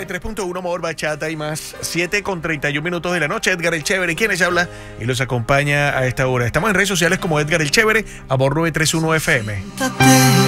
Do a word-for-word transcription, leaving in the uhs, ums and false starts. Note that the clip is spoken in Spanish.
tres punto uno, Amor, Bachata y más. siete con treinta y un minutos de la noche. Edgar el Chévere, quien les habla y los acompaña a esta hora. Estamos en redes sociales como Edgar el Chévere, Amor novecientos treinta y uno F M.